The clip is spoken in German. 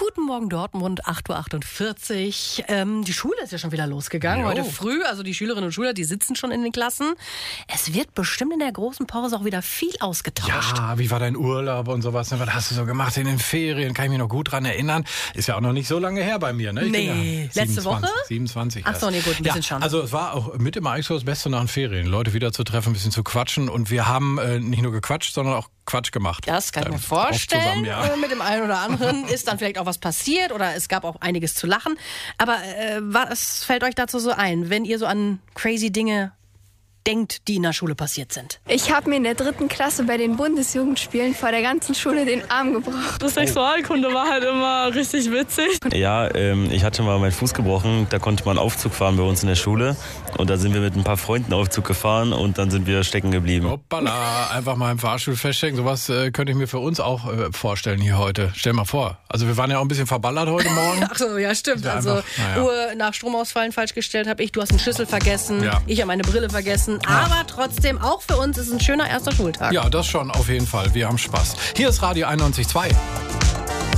Guten Morgen Dortmund, 8.48 Uhr. Die Schule ist ja schon wieder losgegangen. Heute früh, also die Schülerinnen und Schüler, die sitzen schon in den Klassen. Es wird bestimmt in der großen Pause auch wieder viel ausgetauscht. Ja, wie war dein Urlaub und sowas? Was hast du so gemacht in den Ferien? Kann ich mich noch gut dran erinnern. Ist ja auch noch nicht so lange her bei mir, ne? Nee, letzte Woche? 27. Ach so, nee, gut, ein bisschen schon. Also es war auch mit im eigentlich so das Beste nach den Ferien. Leute wieder zu treffen, ein bisschen zu quatschen. Und wir haben nicht nur gequatscht, sondern auch Quatsch gemacht. Das kann ich mir vorstellen. Zusammen, ja. Mit dem einen oder anderen ist dann vielleicht auch was passiert oder es gab auch einiges zu lachen. Aber was fällt euch dazu so ein, wenn ihr so an crazy Dinge denkt, die in der Schule passiert sind? Ich habe mir in der 3. Klasse bei den Bundesjugendspielen vor der ganzen Schule den Arm gebrochen. Das Sexualkunde war halt immer richtig witzig. Ja, ich hatte mal meinen Fuß gebrochen. Da konnte man Aufzug fahren bei uns in der Schule. Und da sind wir mit ein paar Freunden Aufzug gefahren und dann sind wir stecken geblieben. Hoppala, einfach mal im Fahrstuhl feststecken. Sowas könnte ich mir für uns auch vorstellen hier heute. Stell mal vor. Also wir waren ja auch ein bisschen verballert heute Morgen. Ach so, ja stimmt. Ja, also Uhr nach Stromausfallen falsch gestellt habe ich. Du hast einen Schlüssel vergessen. Ja. Ich habe meine Brille vergessen. Aber trotzdem, auch für uns ist es ein schöner erster Schultag. Ja, das schon auf jeden Fall. Wir haben Spaß. Hier ist Radio 91.2.